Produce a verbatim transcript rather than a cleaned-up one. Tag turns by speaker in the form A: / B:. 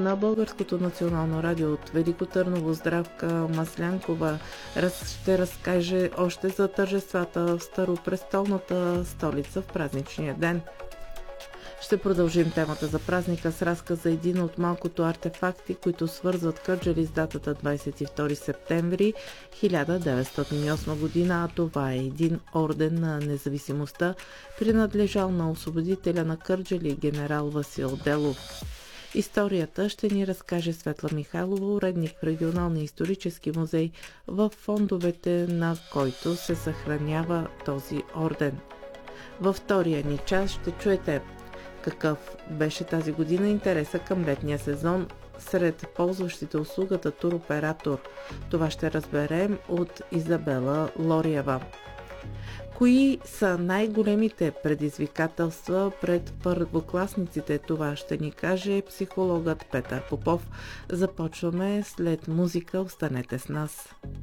A: на Българското национално радио от Велико Търново Здравка Маслянкова раз, ще разкаже още за тържествата в Старопрестолната столица в празничния ден. Ще продължим темата за празника с разказ за един от малкото артефакти, които свързват Кърджали с датата двадесет и втори септември хиляда деветстотин и осма година, а това е един орден на независимостта, принадлежал на освободителя на Кърджали генерал Васил Делов. Историята ще ни разкаже Светла Михайлова, уредник в Регионалния исторически музей, в фондовете на който се съхранява този орден. Във втория ни час ще чуете какъв беше тази година интереса към летния сезон сред ползващите услугата туроператор. Това ще разберем от Изабела Лориева. Кои са най-големите предизвикателства пред първокласниците? Това ще ни каже психологът Петър Попов. Започваме след музика. Останете с нас.